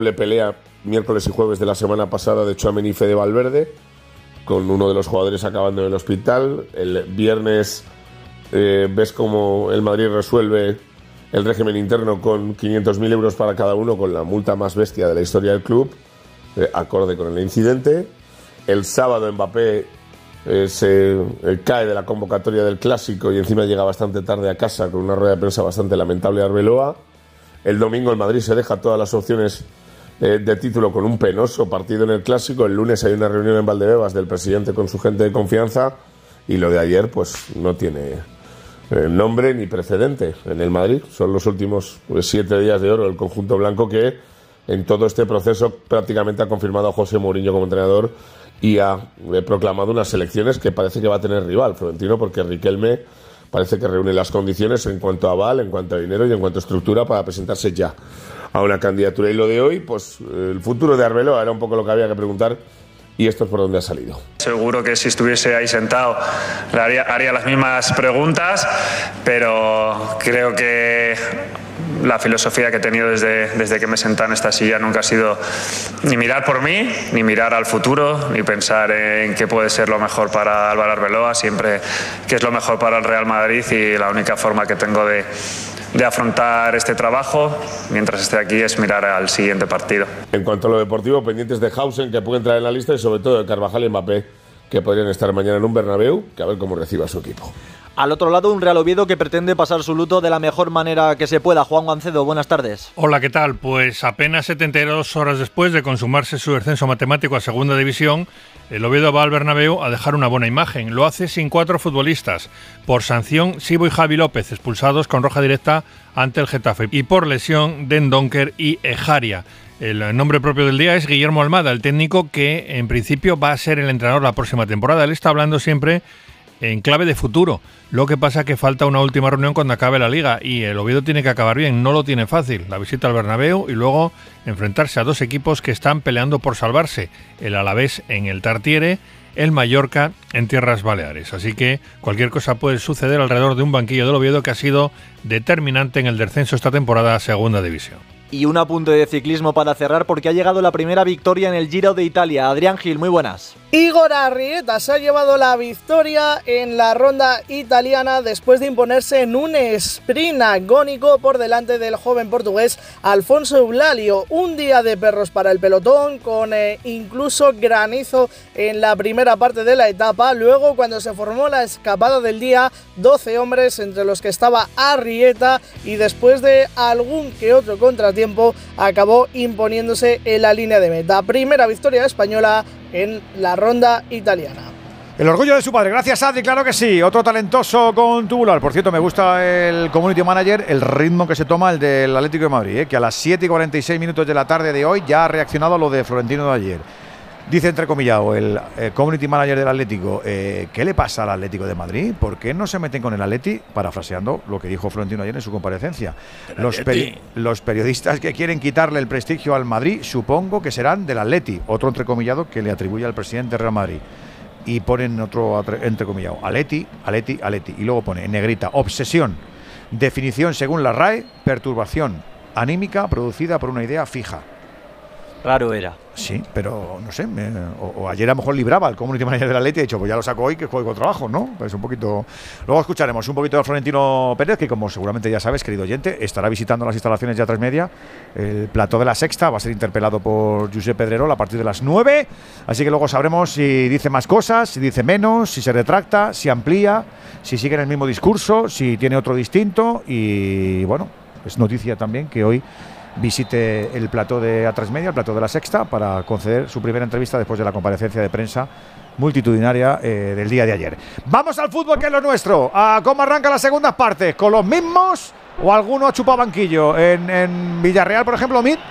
Le pelea miércoles y jueves de la semana pasada de Tchouaméni y Fede Valverde, con uno de los jugadores acabando en el hospital. El viernes ves cómo el Madrid resuelve el régimen interno con 500.000 euros para cada uno, con la multa más bestia de la historia del club, acorde con el incidente. El sábado Mbappé se cae de la convocatoria del Clásico y encima llega bastante tarde a casa con una rueda de prensa bastante lamentable de Arbeloa. El domingo el Madrid se deja todas las opciones de título con un penoso partido en el Clásico. El lunes hay una reunión en Valdebebas del presidente con su gente de confianza, y lo de ayer pues no tiene nombre ni precedente en el Madrid. Son los últimos 7 días de oro del conjunto blanco, que en todo este proceso prácticamente ha confirmado a José Mourinho como entrenador y ha proclamado unas elecciones que parece que va a tener rival Florentino, porque Riquelme parece que reúne las condiciones en cuanto a aval, en cuanto a dinero y en cuanto a estructura para presentarse ya a una candidatura. Y lo de hoy, pues el futuro de Arbeloa era un poco lo que había que preguntar, y esto es por donde ha salido. Seguro que si estuviese ahí sentado haría las mismas preguntas, pero creo que la filosofía que he tenido desde que me senté en esta silla nunca ha sido ni mirar por mí, ni mirar al futuro, ni pensar en qué puede ser lo mejor para Álvaro Arbeloa, siempre qué es lo mejor para el Real Madrid, y la única forma que tengo de afrontar este trabajo mientras esté aquí es mirar al siguiente partido. En cuanto a lo deportivo, pendientes de Hausen, que puede entrar en la lista, y sobre todo de Carvajal y Mbappé, que podrían estar mañana en un Bernabéu, que a ver cómo reciba su equipo. Al otro lado, un Real Oviedo que pretende pasar su luto de la mejor manera que se pueda. Juan Gancedo, buenas tardes. Hola, ¿qué tal? Pues apenas 72 horas después de consumarse su descenso matemático a Segunda División, el Oviedo va al Bernabéu a dejar una buena imagen. Lo hace sin 4 futbolistas. Por sanción, Sibo y Javi López, expulsados con roja directa ante el Getafe. Y por lesión, Den Donker y Ejaria. El nombre propio del día es Guillermo Almada, el técnico que en principio va a ser el entrenador la próxima temporada. Él está hablando siempre en clave de futuro. Lo que pasa es que falta una última reunión cuando acabe la Liga, y el Oviedo tiene que acabar bien, no lo tiene fácil. La visita al Bernabéu y luego enfrentarse a 2 equipos que están peleando por salvarse. El Alavés en el Tartiere, el Mallorca en Tierras Baleares. Así que cualquier cosa puede suceder alrededor de un banquillo del Oviedo que ha sido determinante en el descenso esta temporada a Segunda División. Y un apunte de ciclismo para cerrar, porque ha llegado la primera victoria en el Giro de Italia. Adrián Gil, muy buenas. Igor Arrieta se ha llevado la victoria en la ronda italiana después de imponerse en un sprint agónico por delante del joven portugués Alfonso Eulálio. Un día de perros para el pelotón, con incluso granizo en la primera parte de la etapa. Luego, cuando se formó la escapada del día, 12 hombres, entre los que estaba Arrieta, y después de algún que otro contratiempo acabó imponiéndose en la línea de meta. Primera victoria española en la ronda italiana. El orgullo de su padre, gracias Adri, claro que sí. Otro talentoso con tubular. Por cierto, me gusta el community manager, el ritmo que se toma el del Atlético de Madrid, que a las 7:46 minutos de la tarde de hoy ya ha reaccionado a lo de Florentino de ayer. Dice entrecomillado el community manager del Atlético, ¿qué le pasa al Atlético de Madrid? ¿Por qué no se meten con el Atleti? Parafraseando lo que dijo Florentino ayer en su comparecencia. Los periodistas que quieren quitarle el prestigio al Madrid, supongo que serán del Atleti. Otro entrecomillado que le atribuye al presidente Real Madrid. Y ponen otro entrecomillado, Atleti. Y luego pone en negrita, obsesión. Definición según la RAE, perturbación anímica producida por una idea fija. Raro era. Sí, pero no sé, o ayer a lo mejor libraba el community manager de la Atleti, ha dicho, pues ya lo saco hoy que juego con trabajo, ¿no? Pues un poquito. Luego escucharemos un poquito de Florentino Pérez, que como seguramente ya sabes, querido oyente, estará visitando las instalaciones de A3 Media, el plató de La Sexta, va a ser interpelado por Josep Pedrerol a partir de las 9, así que luego sabremos si dice más cosas, si dice menos, si se retracta, si amplía, si sigue en el mismo discurso, si tiene otro distinto, y bueno, es noticia también que hoy visite el plató de A3 Media, el plató de La Sexta, para conceder su primera entrevista después de la comparecencia de prensa multitudinaria del día de ayer. Vamos al fútbol, que es lo nuestro. ¿Cómo arranca las segundas partes? ¿Con los mismos o alguno ha chupado banquillo? En Villarreal, por ejemplo, Mit.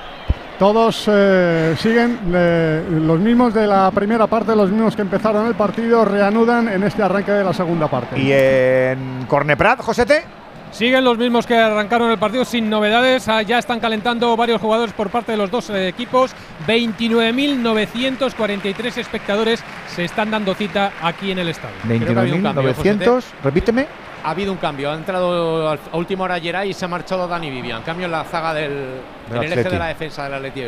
Todos siguen los mismos de la primera parte, los mismos que empezaron el partido, reanudan en este arranque de la segunda parte. ¿Y en Corneprat, Josete? Siguen los mismos que arrancaron el partido sin novedades. Ya están calentando varios jugadores por parte de los dos equipos. 29.943 espectadores se están dando cita aquí en el estadio. 29.900, repíteme. Ha habido un cambio, ha entrado a última hora Geray y se ha marchado Dani Vivian. Cambio en la zaga en el eje de la defensa del Atleti.